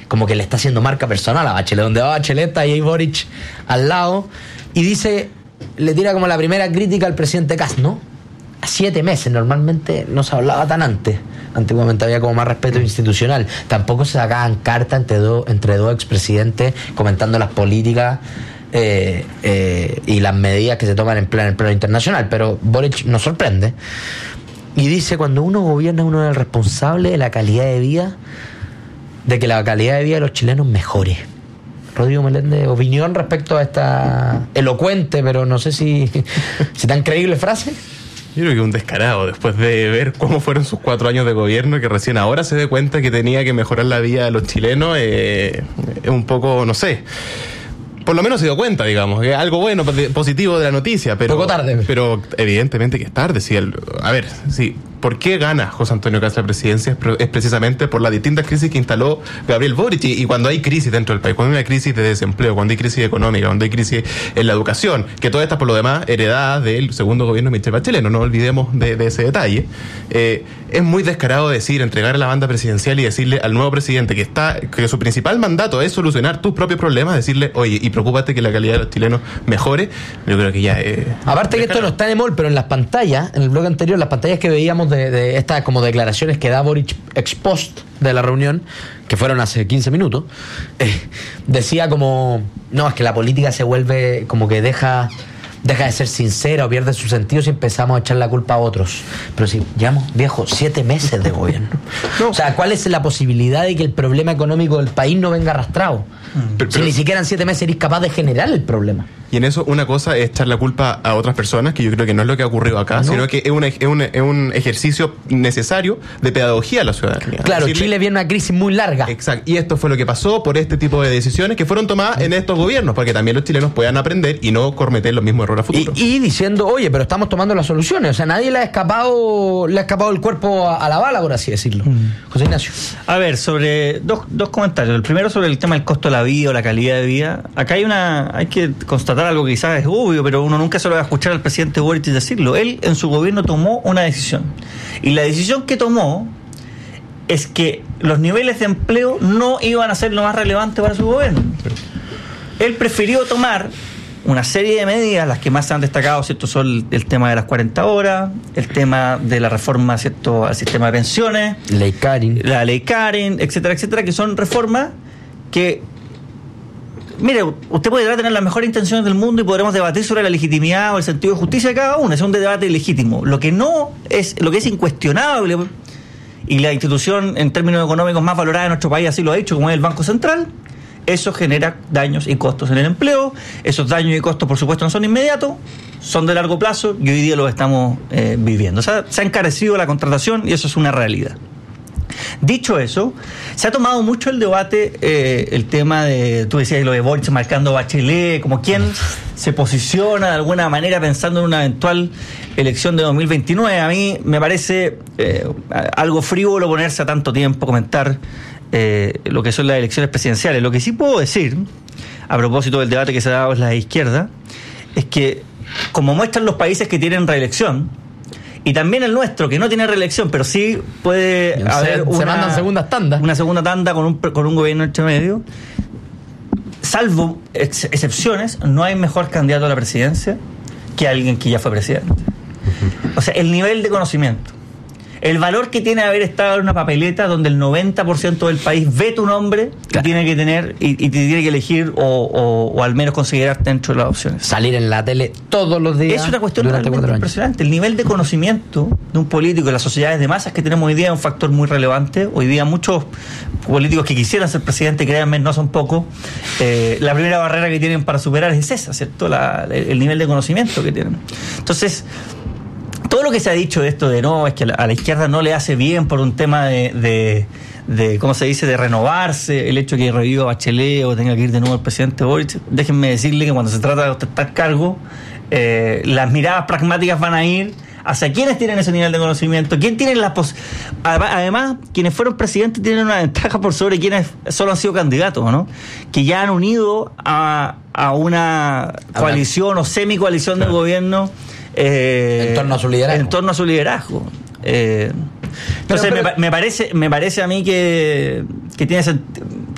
como que le está haciendo marca personal a Bachelet. Donde va Bachelet está ahí Boric al lado y dice, le tira como la primera crítica al presidente Kast, ¿no? A 7 meses, normalmente no se hablaba tan antes. Antiguamente había como más respeto institucional. Tampoco se sacaban cartas entre dos expresidentes comentando las políticas y las medidas que se toman en el plano internacional. Pero Boric nos sorprende y dice, cuando uno gobierna, uno es el responsable de la calidad de vida, de que la calidad de vida de los chilenos mejore. Rodrigo Meléndez, opinión respecto a esta elocuente, pero no sé si tan creíble frase. Yo creo que un descarado, después de ver cómo fueron sus 4 años de gobierno, que recién ahora se dé cuenta que tenía que mejorar la vida de los chilenos, es un poco, no sé, por lo menos se dio cuenta, digamos, que algo bueno, positivo de la noticia, pero poco tarde. Pero evidentemente que es tarde. ¿Por qué gana José Antonio Kast la presidencia? Es precisamente por las distintas crisis que instaló Gabriel Boric. Y cuando hay crisis dentro del país, cuando hay una crisis de desempleo, cuando hay crisis económica, cuando hay crisis en la educación, que todas estas, por lo demás, heredadas del segundo gobierno de Michelle Bachelet, no nos olvidemos de ese detalle, es muy descarado decir, entregar a la banda presidencial y decirle al nuevo presidente que su principal mandato es solucionar tus propios problemas, decirle, oye, y preocúpate que la calidad de los chilenos mejore. Yo creo que ya es... Aparte que esto no está en emol, pero en las pantallas, en el bloque anterior, las pantallas que veíamos de estas como declaraciones que da Boric ex post de la reunión, que fueron hace 15 minutos, decía como, no, es que la política se vuelve como que deja de ser sincera o pierde su sentido si empezamos a echar la culpa a otros. Pero si llevamos, viejo, 7 meses de gobierno. No. O sea, ¿cuál es la posibilidad de que el problema económico del país no venga arrastrado? Si ni siquiera en 7 meses eres capaz de generar el problema. Y en eso una cosa es echar la culpa a otras personas, que yo creo que no es lo que ha ocurrido acá, sino que es un ejercicio necesario de pedagogía a la ciudadanía. Claro, Chile viene una crisis muy larga. Exacto, y esto fue lo que pasó por este tipo de decisiones que fueron tomadas en estos gobiernos, para que también los chilenos puedan aprender y no cometer los mismos errores a futuro. Y diciendo, oye, pero estamos tomando las soluciones, o sea, nadie le ha escapado el cuerpo a la bala, por así decirlo. José Ignacio. A ver, sobre dos comentarios. El primero sobre el tema del costo de la vida o la calidad de vida. Acá hay que constatar algo que quizás es obvio, pero uno nunca se lo va a escuchar al presidente Boric decirlo. Él en su gobierno tomó una decisión. Y la decisión que tomó es que los niveles de empleo no iban a ser lo más relevante para su gobierno. Él prefirió tomar una serie de medidas, las que más se han destacado, ¿cierto?, son el tema de las 40 horas, el tema de la reforma, ¿cierto?, al sistema de pensiones, la ley Karen, etcétera, etcétera, que son reformas que, mire, usted podrá tener las mejores intenciones del mundo y podremos debatir sobre la legitimidad o el sentido de justicia de cada una, es un debate legítimo. Lo que es incuestionable, y la institución en términos económicos más valorada en nuestro país así lo ha dicho, como es el Banco Central, eso genera daños y costos en el empleo. Esos daños y costos, por supuesto, no son inmediatos, son de largo plazo y hoy día los estamos viviendo. O sea, se ha encarecido la contratación y eso es una realidad. Dicho eso, se ha tomado mucho el debate, el tema de, tú decías lo de Boric marcando Bachelet, como quien se posiciona de alguna manera pensando en una eventual elección de 2029. A mí me parece algo frívolo ponerse a tanto tiempo, comentar lo que son las elecciones presidenciales. Lo que sí puedo decir, a propósito del debate que se ha dado en la izquierda, es que, como muestran los países que tienen reelección, y también el nuestro, que no tiene reelección, pero sí puede haber se mandan segundas tandas. Una segunda tanda con un gobierno entre medio. Salvo excepciones, no hay mejor candidato a la presidencia que alguien que ya fue presidente. O sea, el nivel de conocimiento, el valor que tiene haber estado en una papeleta donde el 90% del país ve tu nombre, claro, y tiene que tener y te tiene que elegir o al menos considerarte dentro de las opciones. Salir en la tele todos los días. Es una cuestión realmente impresionante. El nivel de conocimiento de un político en las sociedades de masas que tenemos hoy día es un factor muy relevante. Hoy día muchos políticos que quisieran ser presidente, créanme, no son pocos. La primera barrera que tienen para superar es esa, ¿cierto? El nivel de conocimiento que tienen. Entonces, todo lo que se ha dicho de esto de no, es que a la izquierda no le hace bien por un tema de ¿cómo se dice?, de renovarse, el hecho de que reviva Bachelet o tenga que ir de nuevo el presidente Boric. Déjenme decirle que cuando se trata de ostentar cargo, las miradas pragmáticas van a ir hacia quienes tienen ese nivel de conocimiento, quién tienen además, quienes fueron presidentes tienen una ventaja por sobre quienes solo han sido candidatos, ¿no? Que ya han unido a una coalición o semi-coalición del gobierno en torno a su liderazgo. Entonces me parece a mí que tiene